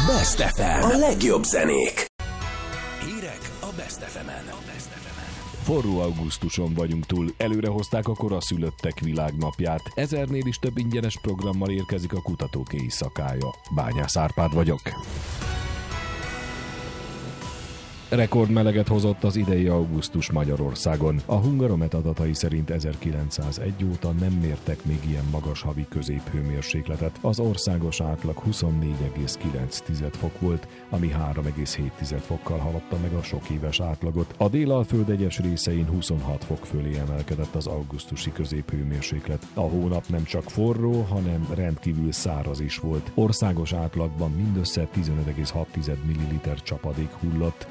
Best FM. A legjobb zenék. Hírek a Best FM-en. Forró augusztuson vagyunk túl, előrehozták a koraszülöttek világnapját. 1000-nél is több ingyenes programmal érkezik a kutatók éjszakája. Bányász Árpád vagyok. Rekordmeleget hozott az idei augusztus Magyarországon. A Hungaromet adatai szerint 1901 óta nem mértek még ilyen magas havi középhőmérsékletet. Az országos átlag 24,9 fok volt, ami 3,7 fokkal haladta meg a sok éves átlagot. A Délalföld egyes részein 26 fok fölé emelkedett az augusztusi középhőmérséklet. A hónap nem csak forró, hanem rendkívül száraz is volt. Országos átlagban mindössze 15,6 ml csapadék hullott,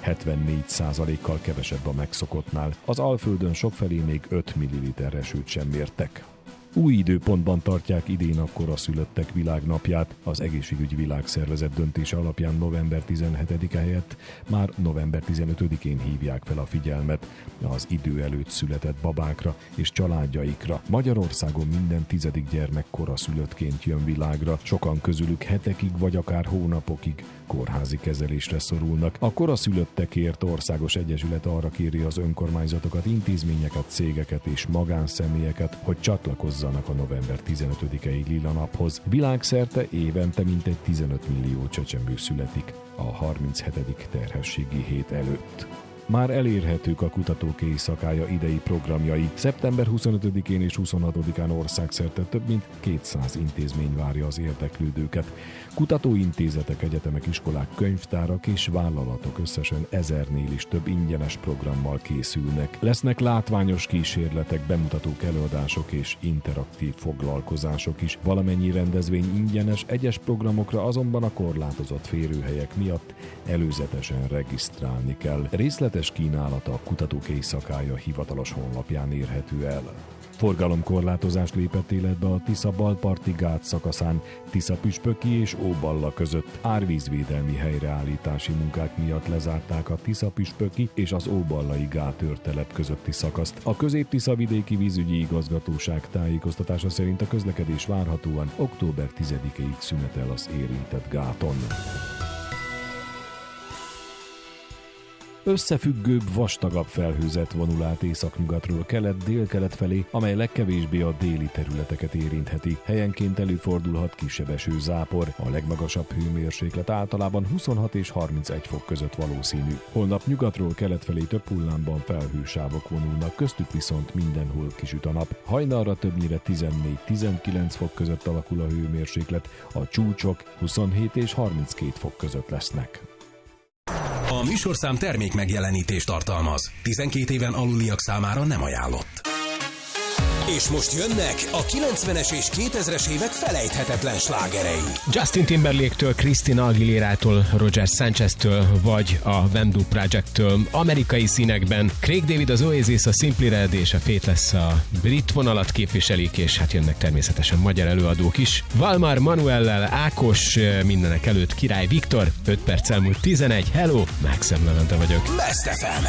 74%-kal kevesebb a megszokottnál. Az Alföldön sokfelé még 5 ml esőt sem mértek. Új időpontban tartják idén a koraszülöttek világnapját. Az Egészségügyi Világszervezet döntése alapján november 17-e helyett már november 15-én hívják fel a figyelmet az idő előtt született babákra és családjaikra. Magyarországon minden 10. gyermek koraszülöttként jön világra, sokan közülük hetekig vagy akár hónapokig kórházi kezelésre szorulnak. A koraszülöttekért országos egyesület arra kéri az önkormányzatokat, intézményeket, cégeket és magánszemélyeket, hogy csatlakozzanak a november 15-i Lila Naphoz. Világszerte évente mintegy 15 millió csecsemő születik a 37. terhességi hét előtt. Már elérhetők a kutatók éjszakája idei programjai. Szeptember 25-én és 26-án országszerte több mint 200 intézmény várja az érdeklődőket. Kutatóintézetek, egyetemek, iskolák, könyvtárak és vállalatok összesen 1000-nél is több ingyenes programmal készülnek. Lesznek látványos kísérletek, bemutatók, előadások és interaktív foglalkozások is. Valamennyi rendezvény ingyenes, egyes programokra azonban a korlátozott férőhelyek miatt előzetesen regisztrálni kell. Részletes kínálata a Kutatók éjszakája hivatalos honlapján érhető el. Forgalomkorlátozás lépett életbe a Tisza balparti gát szakaszán, Tisza-Püspöki és Óballa között. Árvízvédelmi helyreállítási munkák miatt lezárták a Tisza-Püspöki és az Óballai gátőrtelep közötti szakaszt. A Közép-Tisza vidéki vízügyi igazgatóság tájékoztatása szerint a közlekedés várhatóan október 10-ig szünetel az érintett gáton. Összefüggőbb, vastagabb felhőzet vonul át északnyugatról kelet-délkelet felé, amely legkevésbé a déli területeket érintheti. Helyenként előfordulhat kisebb esőzápor, a legmagasabb hőmérséklet általában 26 és 31 fok között valószínű. Holnap nyugatról kelet felé több hullámban felhősávok vonulnak, köztük viszont mindenhol kisüt a nap. Hajnalra többnyire 14-19 fok között alakul a hőmérséklet, a csúcsok 27 és 32 fok között lesznek. A műsorszám termék megjelenítést tartalmaz. 12 éven aluliak számára nem ajánlott. És most jönnek a 90-es és 2000-es évek felejthetetlen slágerei. Justin Timberlake-től, Christina Aguilera-től, Roger Sanchez-től, vagy a Vendu Project-től amerikai színekben. Craig David az Oasis, a Simply Red és a Faithless a brit vonalat képviselik, és hát jönnek természetesen magyar előadók is. Valmar Manuellel, Ákos, mindenek előtt Király Viktor, 5 perc elmúlt 11, hello, Mákszem Levente vagyok. Best FM.